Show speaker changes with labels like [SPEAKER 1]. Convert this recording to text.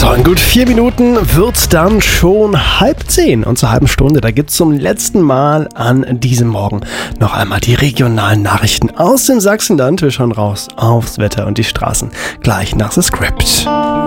[SPEAKER 1] So, in gut 4 Minuten wird's dann schon 9:30 und zur halben Stunde, da gibt's zum letzten Mal an diesem Morgen noch einmal die regionalen Nachrichten aus dem Sachsenland. Wir schauen raus aufs Wetter und die Straßen gleich nach The Script.